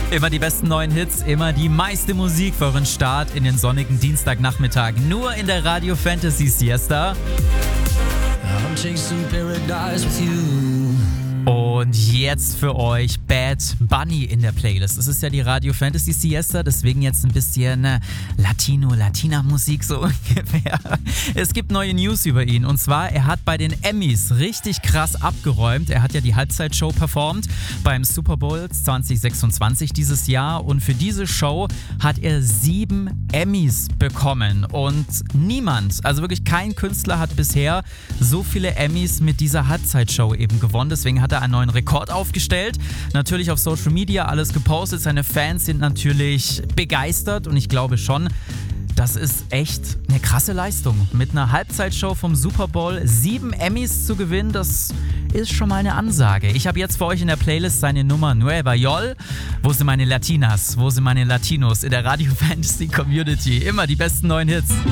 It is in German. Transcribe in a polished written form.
Immer die besten neuen Hits, immer die meiste Musik für euren Start in den sonnigen Dienstagnachmittag. Nur in der Radio Fantasy Siesta. I'm chasing paradise with you. Und jetzt für euch Bad Bunny in der Playlist. Es ist ja die Radio Fantasy Siesta, deswegen jetzt ein bisschen Latina-Musik so ungefähr. Es gibt neue News über ihn und zwar, er hat bei den Emmys richtig krass abgeräumt. Er hat ja die Halbzeitshow performt beim Super Bowl 2026 dieses Jahr und für diese Show hat er 7 Emmys bekommen und niemand, also wirklich kein Künstler hat bisher so viele Emmys mit dieser Halbzeitshow eben gewonnen. Deswegen hat er einen neuen Rekord aufgestellt. Natürlich auf Social Media alles gepostet. Seine Fans sind natürlich begeistert und ich glaube schon, das ist echt eine krasse Leistung. Mit einer Halbzeitshow vom Super Bowl 7 Emmys zu gewinnen, das ist schon mal eine Ansage. Ich habe jetzt für euch in der Playlist seine Nummer Nueva Yol. Wo sind meine Latinas? Wo sind meine Latinos in der Radio Fantasy Community? Immer die besten neuen Hits.